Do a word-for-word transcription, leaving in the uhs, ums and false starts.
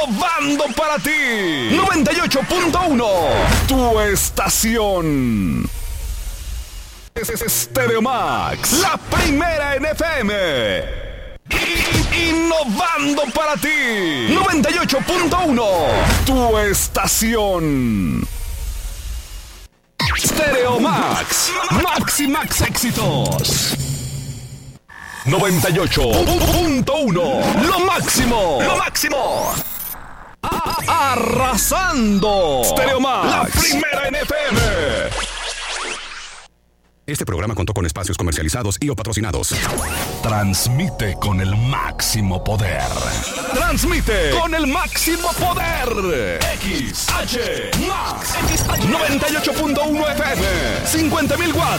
Innovando para ti. noventa y ocho punto uno. Tu estación. Es Stereo Max, la primera en F M. Innovando para ti. noventa y ocho punto uno. Tu estación. Stereo Max. Max y Max éxitos. noventa y ocho punto uno. Lo máximo. Lo máximo. A- arrasando. Stereo Max. La primera en F M. Este programa contó con espacios comercializados y o patrocinados. Transmite con el máximo poder. Transmite con el máximo poder. X H Max. noventa y ocho punto uno F M. cincuenta mil watts.